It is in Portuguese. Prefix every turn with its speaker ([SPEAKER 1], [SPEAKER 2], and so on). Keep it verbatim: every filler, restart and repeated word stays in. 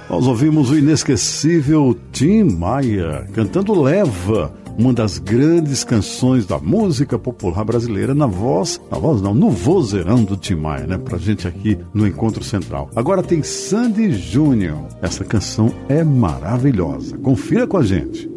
[SPEAKER 1] Nós ouvimos o inesquecível Tim Maia cantando Leva, uma das grandes canções da música popular brasileira, na voz, na voz não, no vozeirão do Tim Maia, né? Pra gente aqui no Encontro Central. Agora tem Sandy Júnior. Essa canção é maravilhosa. Confira com a gente.